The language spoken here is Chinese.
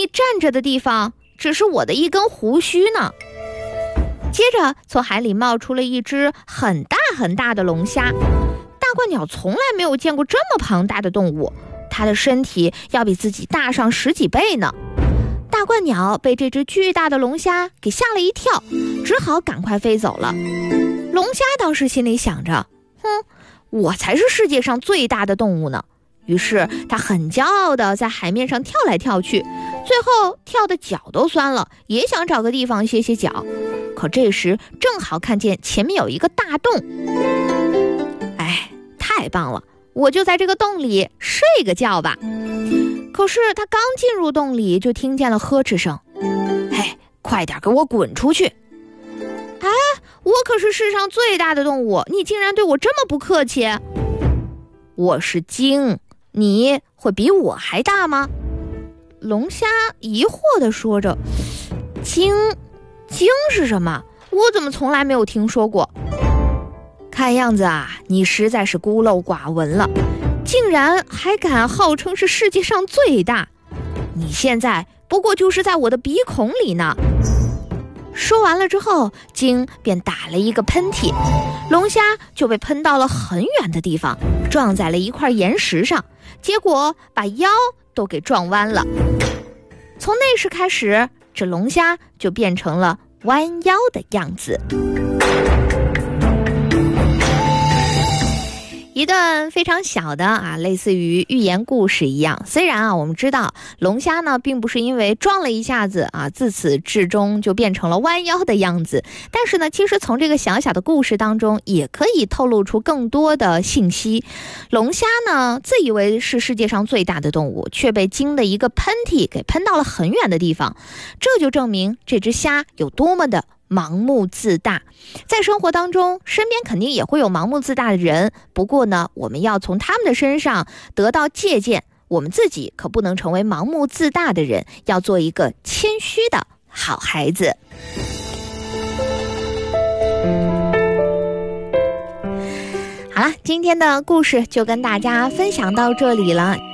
站着的地方只是我的一根胡须呢。接着从海里冒出了一只很大很大的龙虾。大鹳鸟从来没有见过这么庞大的动物，它的身体要比自己大上10几倍呢。大鹳鸟被这只巨大的龙虾给吓了一跳，只好赶快飞走了。龙虾当时心里想着，我才是世界上最大的动物呢。于是它很骄傲地在海面上跳来跳去，最后跳的脚都酸了，也想找个地方歇歇脚。可这时正好看见前面有一个大洞，太棒了，我就在这个洞里睡个觉吧。可是他刚进入洞里，就听见了呵斥声：“嘿，快点给我滚出去！”我可是世上最大的动物，你竟然对我这么不客气！我是鲸，你会比我还大吗？龙虾疑惑地说着：“鲸是什么？我怎么从来没有听说过？”看样子啊，你实在是孤陋寡闻了，竟然还敢号称是世界上最大。你现在不过就是在我的鼻孔里呢。说完了之后，鲸便打了一个喷嚏，龙虾就被喷到了很远的地方，撞在了一块岩石上，结果把腰都给撞弯了。从那时开始，这龙虾就变成了弯腰的样子。一段非常小的类似于寓言故事一样。虽然我们知道龙虾呢并不是因为撞了一下子自始至终就变成了弯腰的样子，但是呢其实从这个小小的故事当中也可以透露出更多的信息。龙虾呢自以为是世界上最大的动物，却被鲸的一个喷嚏给喷到了很远的地方，这就证明这只虾有多么的盲目自大。在生活当中，身边肯定也会有盲目自大的人，不过呢，我们要从他们的身上得到借鉴，我们自己可不能成为盲目自大的人，要做一个谦虚的好孩子。好了，今天的故事就跟大家分享到这里了。